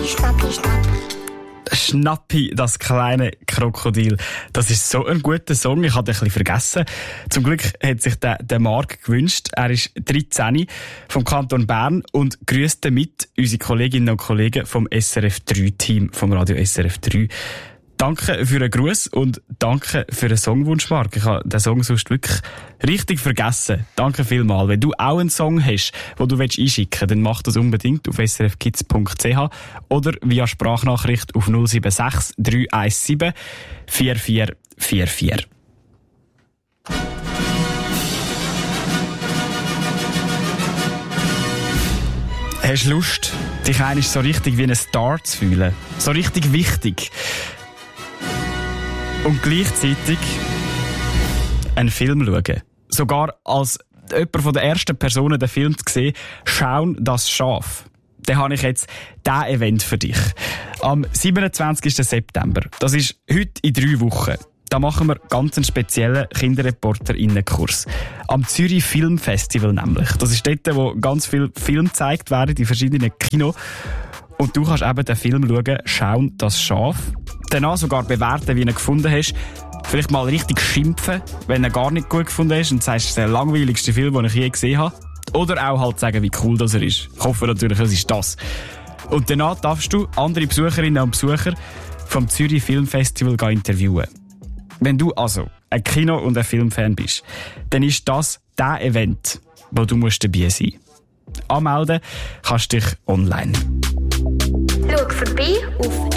Schnappi, Schnapp. Schnappi, das kleine Krokodil. Das ist so ein guter Song. Ich hatte ein bisschen vergessen. Zum Glück hat sich der Marc gewünscht. Er ist 13 vom Kanton Bern und grüßt damit unsere Kolleginnen und Kollegen vom SRF 3-Team, vom Radio SRF 3. Danke für den Gruß und danke für den Songwunsch, Marc. Ich habe den Song sonst wirklich richtig vergessen. Danke vielmals. Wenn du auch einen Song hast, den du einschicken willst, dann mach das unbedingt auf srfkids.ch oder via Sprachnachricht auf 076 317 4444. Hast du Lust, dich einmal so richtig wie ein Star zu fühlen? So richtig wichtig? Und gleichzeitig einen Film schauen. Sogar als jemand von der ersten Personen den Film zu sehen, «Schauen das Schaf». Dann habe ich jetzt diesen Event für dich. Am 27. September, das ist heute in 3 Wochen, da machen wir ganz einen speziellen KinderreporterInnenkurs. Am Zürich Filmfestival nämlich. Das ist dort, wo ganz viele Filme gezeigt werden, in verschiedenen Kinos. Und du kannst eben den Film schauen, «Schauen das Schaf». Danach sogar bewerten, wie du ihn gefunden hast. Vielleicht mal richtig schimpfen, wenn du ihn gar nicht gut gefunden hast und sagst, es ist der langweiligste Film, den ich je gesehen habe. Oder auch halt sagen, wie cool das er ist. Ich hoffe natürlich, es ist das. Und danach darfst du andere Besucherinnen und Besucher vom Zürich Filmfestival interviewen. Wenn du also ein Kino- und ein Filmfan bist, dann ist das der Event, wo du dabei sein musst. Anmelden kannst du dich online. Schau vorbei auf